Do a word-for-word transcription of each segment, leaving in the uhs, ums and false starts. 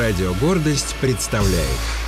Радио «Гордость» представляет.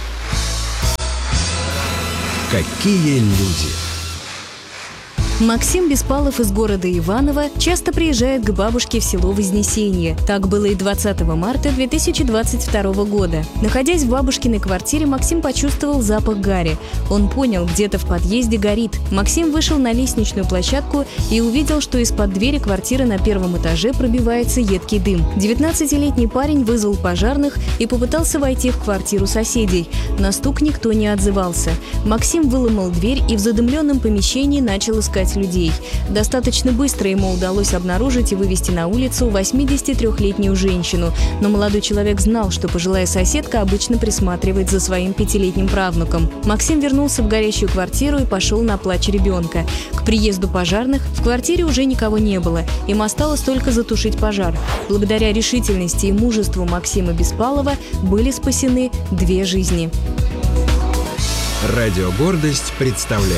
Какие люди! Максим Беспалов из города Иваново часто приезжает к бабушке в село Вознесенье. Так было и двадцатого марта две тысячи двадцать второго года. Находясь в бабушкиной квартире, Максим почувствовал запах гари. Он понял, где-то в подъезде горит. Максим вышел на лестничную площадку и увидел, что из-под двери квартиры на первом этаже пробивается едкий дым. девятнадцатилетний парень вызвал пожарных и попытался войти в квартиру соседей. На стук никто не отзывался. Максим выломал дверь и в задымленном помещении начал искать людей. Достаточно быстро ему удалось обнаружить и вывести на улицу восьмидесятитрёхлетнюю женщину, но молодой человек знал, что пожилая соседка обычно присматривает за своим пятилетним правнуком. Максим вернулся в горящую квартиру и пошел на плач ребенка. К приезду пожарных в квартире уже никого не было, им осталось только затушить пожар. Благодаря решительности и мужеству Максима Беспалова были спасены две жизни. Радио «Гордость» представляет.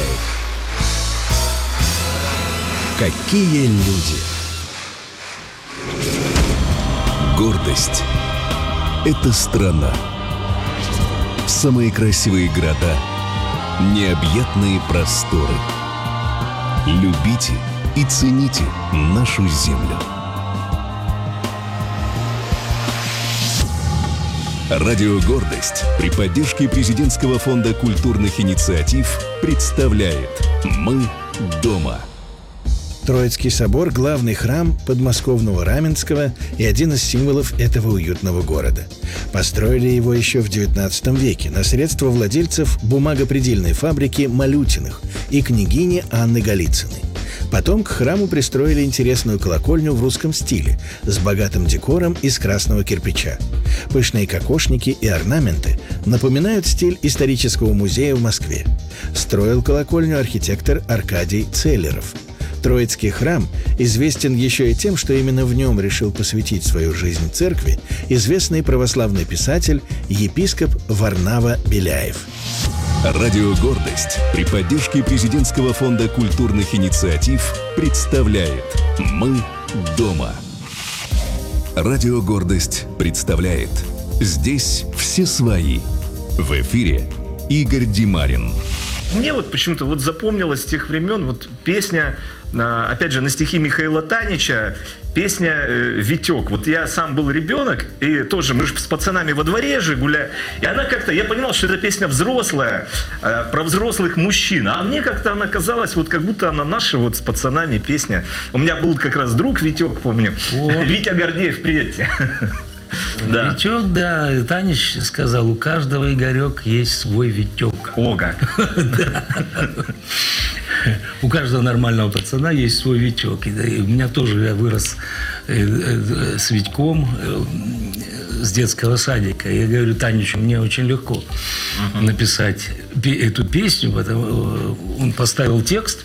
Какие люди! Гордость – это страна. Самые красивые города, необъятные просторы. Любите и цените нашу землю. Радио «Гордость» при поддержке Президентского фонда культурных инициатив представляет «Мы дома». Троицкий собор – главный храм подмосковного Раменского и один из символов этого уютного города. Построили его еще в девятнадцатом веке на средства владельцев бумагопредельной фабрики Малютиных и княгини Анны Голицыной. Потом к храму пристроили интересную колокольню в русском стиле с богатым декором из красного кирпича. Пышные кокошники и орнаменты напоминают стиль исторического музея в Москве. Строил колокольню архитектор Аркадий Целлеров. Троицкий храм известен еще и тем, что именно в нем решил посвятить свою жизнь церкви известный православный писатель, епископ Варнава Беляев. Радио «Гордость» при поддержке Президентского фонда культурных инициатив представляет «Мы дома». Радио «Гордость» представляет «Здесь все свои». В эфире Игорь Димарин. Мне вот почему-то вот запомнилась с тех времен вот песня, опять же, на стихи Михаила Танича, песня «Витек». Вот я сам был ребенок, и тоже мы же с пацанами во дворе же гуляли, и она как-то, я понимал, что это песня взрослая, про взрослых мужчин, а мне как-то она казалась, вот как будто она наша вот с пацанами песня. У меня был как раз друг Витек, помню, Витя Гордеев, привет тебе. Да. Витек, да, Танич сказал, у каждого Игорек есть свой Витек. О, как. У каждого нормального пацана есть свой Витек. И у меня тоже, я вырос с Витьком с детского садика. Я говорю, Таничу, мне очень легко написать эту песню, потому он поставил текст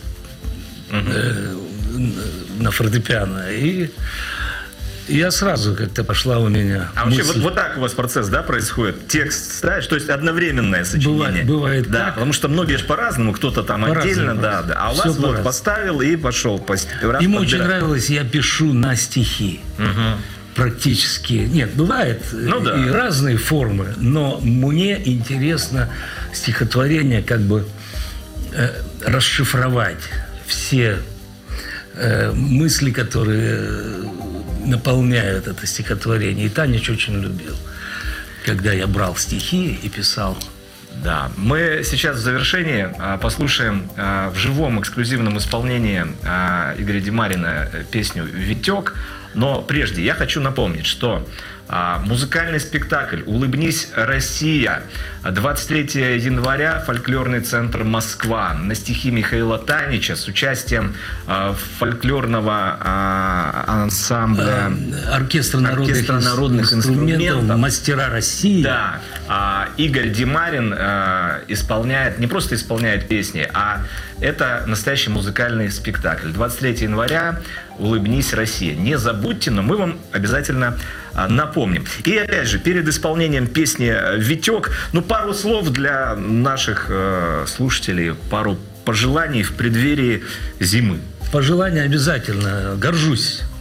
на фортепиано, и я сразу как-то пошла у меня А мысль. вообще вот, вот так у вас процесс, да, происходит? Текст ставишь, то есть одновременное сочинение? Бывает, бывает да, так. Потому что многие же по-разному, кто-то там по отдельно, да, да. А у вас вот поставил и пошел. Ему очень нравилось, я пишу на стихи. Угу. Практически. Нет, бывает ну, да. и разные формы, но мне интересно стихотворение как бы э, расшифровать все э, мысли, которые наполняют это стихотворение. И Танич очень любил, когда я брал стихи и писал. Да, мы сейчас в завершении а, послушаем а, в живом эксклюзивном исполнении а, Игоря Димарина песню «Витек». Но прежде я хочу напомнить, что а, музыкальный спектакль «Улыбнись, Россия» двадцать третьего января, фольклорный центр Москва, на стихи Михаила Танича с участием а, фольклорного а, ансамбля оркестра народных, оркестра народных инструментов, инструментов «Мастера России». Да, а, Игорь Димарин а, исполняет, не просто исполняет песни, а это настоящий музыкальный спектакль. двадцать третьего января «Улыбнись, Россия». Не забудьте, но мы вам обязательно а, напомним. И опять же, перед исполнением песни «Витек», ну, пару слов для наших э, слушателей, пару пожеланий в преддверии зимы. Пожелания обязательно. Горжусь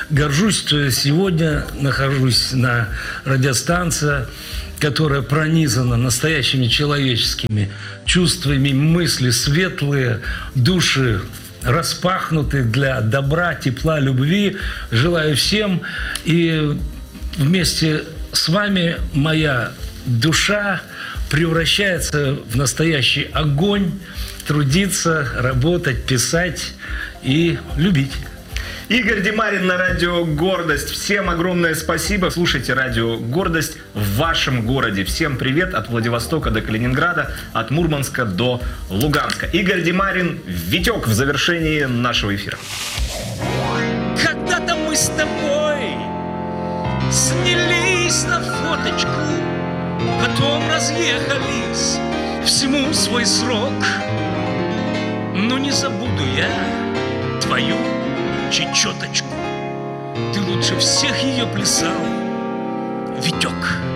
горжусь, что сегодня нахожусь на радиостанции, которая пронизана настоящими человеческими чувствами, мысли светлые, души распахнуты для добра, тепла, любви. Желаю всем. И вместе с вами моя душа превращается в настоящий огонь, трудиться, работать, писать и любить. Игорь Демарин на радио «Гордость». Всем огромное спасибо. Слушайте радио «Гордость» в вашем городе. Всем привет от Владивостока до Калининграда, от Мурманска до Луганска. Игорь Демарин, «Витек» в завершении нашего эфира. Когда-то мы с тобой снялись на фоточку, потом разъехались всему свой срок. Но не забуду я твою чечеточку. Ты лучше всех ее плясал, Витек.